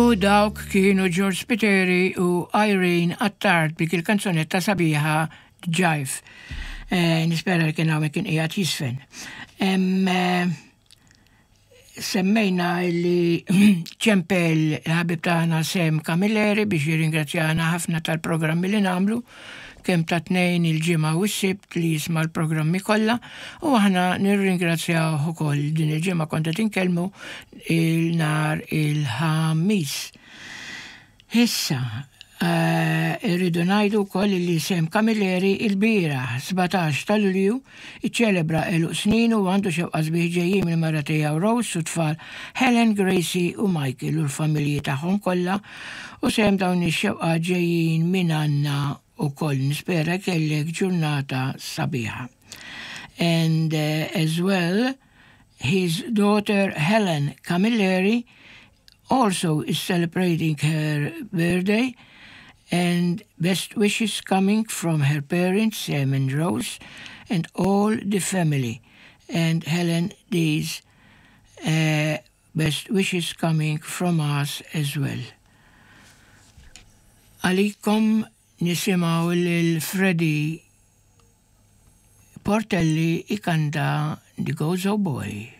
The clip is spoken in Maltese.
U dawk kienu George Spiteri u Irene Attard bik il-kanzunetta sabiħa Jive. Nispera li kien hawnhekk kien qiegħed jisfen. Semmejna li ċempel ħabib tagħna Sem Camilleri biex jirringrazzjana ħafna tal-programmi li nagħmlu kemm ta' tnejn il-ġimgħa u s-sibt li jisma' l-programmi kollha u aħna nirringrazzjaw ukoll din il-ġimgħa kont qed inkellmu il-nhar il-ħamis. Issa irridu ngħidu wkoll li Sem Camilleri il-bieraħ 17 ta' Lulju iċċelebra eluq snin u għandu xewqa sbieħ ġejjin mill-mara tiegħu Rose u tfal Helen, Gracie u Michael u l-familji tagħhom kollha u Sem dawn ix-xewqa ġejjin minn Anna u koll nispera kellek ġurnata sabiħa. And as well, his daughter Helen Camilleri also is celebrating her birthday and best wishes coming from her parents, Sam and Rose, and all the family. And Helen, these best wishes coming from us as well. Alikom nisimaw l-Freddy Portelli ikanta The Gozo Boy.